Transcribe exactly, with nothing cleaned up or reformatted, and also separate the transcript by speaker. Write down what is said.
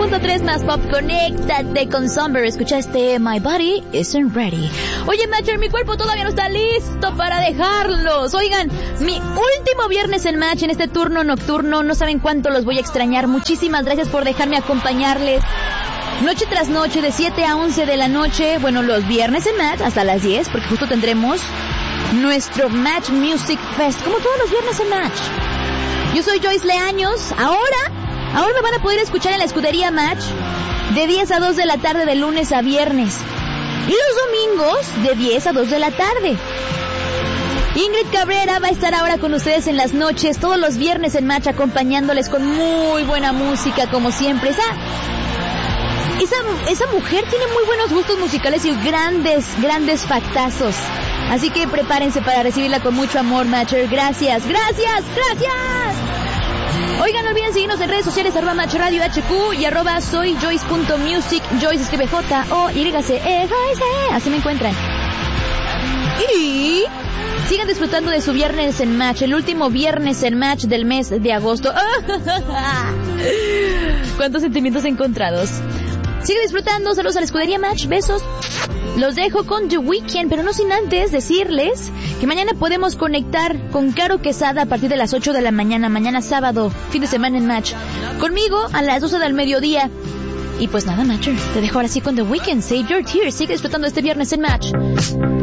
Speaker 1: punto tres más pop. Conéctate con Somber. Escucha este My Body Isn't Ready. Oye, Matcher, mi cuerpo todavía no está listo para dejarlos. Oigan, mi último viernes en Match en este turno nocturno. No saben cuánto los voy a extrañar. Muchísimas gracias por dejarme acompañarles noche tras noche, de siete a once de la noche. Bueno, los viernes en Match hasta las diez, porque justo tendremos nuestro Match Music Fest, como todos los viernes en Match. Yo soy Joyce Leaños. Ahora, ahora me van a poder escuchar en la escudería Match de diez a dos de la tarde, de lunes a viernes. Y los domingos de diez a dos de la tarde. Ingrid Cabrera va a estar ahora con ustedes en las noches, todos los viernes en Match, acompañándoles con muy buena música, como siempre. Esa... Esa, esa mujer tiene muy buenos gustos musicales y grandes, grandes factazos. Así que prepárense para recibirla con mucho amor, Matcher. Gracias, gracias, gracias. Oigan, no olviden seguirnos en redes sociales, arroba Match Radio H Q y arroba soy Joyce punto music. Joyce escribe J O Y C E. Así me encuentran. Y sigan disfrutando de su viernes en Match, el último viernes en Match del mes de agosto. Cuántos sentimientos encontrados. Sigue disfrutando, saludos a la escudería Match, besos. Los dejo con The Weeknd, pero no sin antes decirles que mañana podemos conectar con Caro Quesada a partir de las ocho de la mañana, mañana sábado, fin de semana en Match. Conmigo a las doce del mediodía. Y pues nada, Matcher, te dejo ahora sí con The Weeknd, Save Your Tears. Sigue disfrutando este viernes en Match.